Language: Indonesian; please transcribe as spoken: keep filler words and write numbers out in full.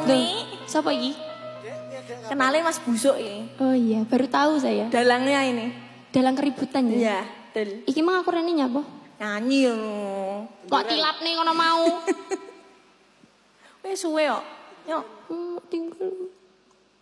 Nih, siapa iki? Kenalin Mas Busuk ya. Oh iya, baru tahu saya. Dalangnya ini. Dalang keributan ya? Iya, betul. Iki mah aku rene nyapa? Nyanyi ngono. Kok tilap nih ngono mau? Wes suwe kok. Yuk. Hmm, tinggal.